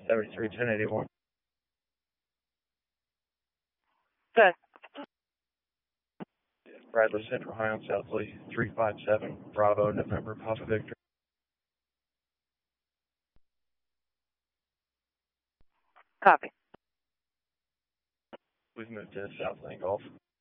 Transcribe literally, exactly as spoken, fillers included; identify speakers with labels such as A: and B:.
A: seventy-three, ten eighty-one.
B: Good.
A: Bradley Central High on South Lee, three five seven, Bravo, November, Papa Victor.
B: Copy.
A: We've moved to South Lane Golf.